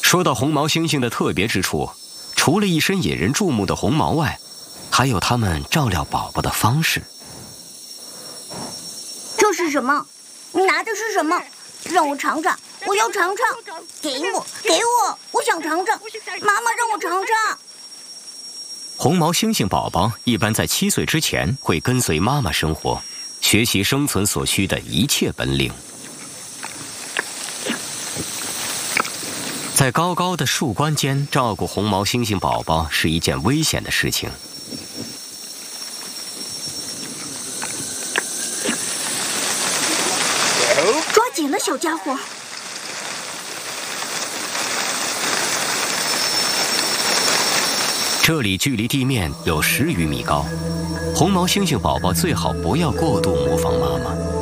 说到红毛猩猩的特别之处，除了一身引人注目的红毛外，还有它们照料宝宝的方式。 这是什么？你拿的是什么？让我尝尝，我要尝尝。给我，我想尝尝。妈妈让我尝尝。 红毛猩猩宝宝一般在7岁之前会跟随妈妈生活，学习生存所需的一切本领。在高高的树冠间照顾红毛猩猩宝宝是一件危险的事情。 抓紧了，小家伙！ 这里距离地面有10余米高，红毛猩猩宝宝最好不要过度模仿妈妈。